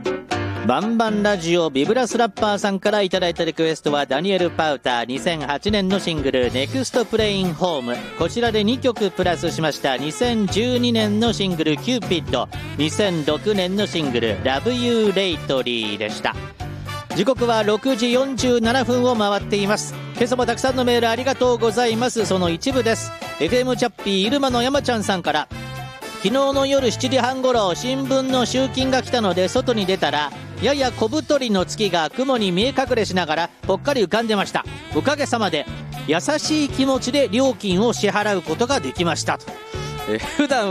バンバンラジオビブラスラッパーさんからいただいたリクエストはダニエル・パウター2008年のシングルネクストプレインホーム、こちらで2曲プラスしました2012年のシングルキューピッド、2006年のシングルラブユーレイトリーでした。時刻は6時47分を回っています。今朝もたくさんのメールありがとうございます。その一部です。 FM チャッピー入間の山ちゃんさんから、昨日の夜7時半ごろ新聞の集金が来たので外に出たら、やや小太りの月が雲に見え隠れしながらぽっかり浮かんでました。おかげさまで優しい気持ちで料金を支払うことができましたと。普段